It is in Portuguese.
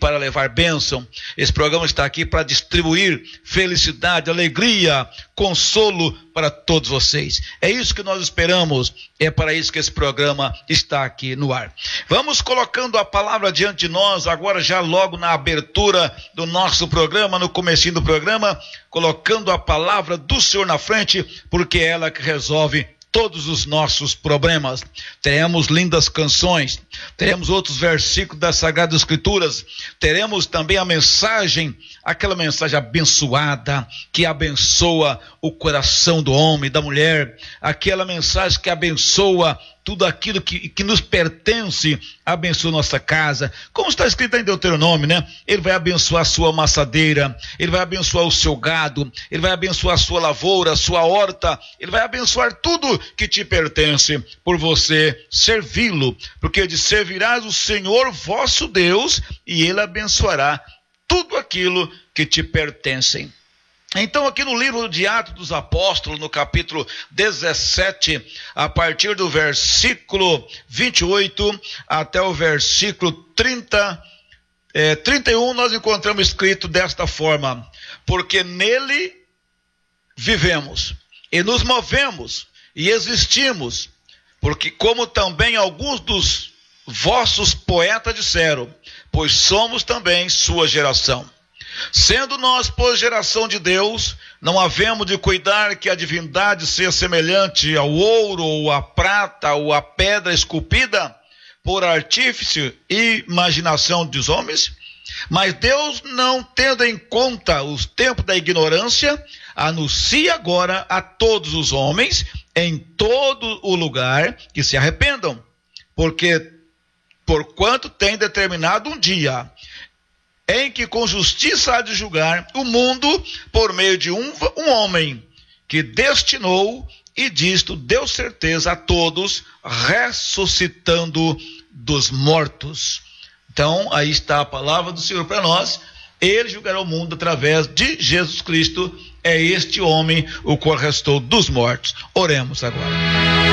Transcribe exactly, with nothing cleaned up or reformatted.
para levar bênção. Esse programa está aqui para distribuir felicidade, alegria, consolo para todos vocês. É isso que nós esperamos, é para isso que esse programa está aqui no ar. Vamos colocando a palavra diante de nós, agora já logo na abertura do nosso programa, no comecinho do programa, colocando a palavra do Senhor na frente, porque é ela que resolve todos os nossos problemas. Teremos lindas canções, teremos outros versículos das Sagradas Escrituras, teremos também a mensagem, aquela mensagem abençoada, que abençoa o coração do homem, da mulher, aquela mensagem que abençoa tudo aquilo que, que nos pertence, abençoa nossa casa, como está escrito em Deuteronômio, né? Ele vai abençoar a sua amassadeira, ele vai abençoar o seu gado, ele vai abençoar a sua lavoura, a sua horta, ele vai abençoar tudo que te pertence, por você servi-lo, porque ele diz, servirás o Senhor vosso Deus, e ele abençoará tudo aquilo que te pertencem. Então, aqui no livro de Atos dos Apóstolos, no capítulo dezessete, a partir do versículo vinte e oito até o versículo trinta, é, trinta e um, nós encontramos escrito desta forma: porque nele vivemos, e nos movemos, e existimos, porque como também alguns dos vossos poetas disseram, pois somos também sua geração. Sendo nós, pois, geração de Deus, não havemos de cuidar que a divindade seja semelhante ao ouro, ou à prata, ou à pedra esculpida, por artífice e imaginação dos homens? Mas Deus, não tendo em conta os tempos da ignorância, anuncia agora a todos os homens, em todo o lugar, que se arrependam, porque, porquanto tem determinado um dia, em que com justiça há de julgar o mundo por meio de um, um homem, que destinou e disto deu certeza a todos, ressuscitando dos mortos. Então, aí está a palavra do Senhor para nós. Ele julgará o mundo através de Jesus Cristo. É este homem o qual restou dos mortos. Oremos agora.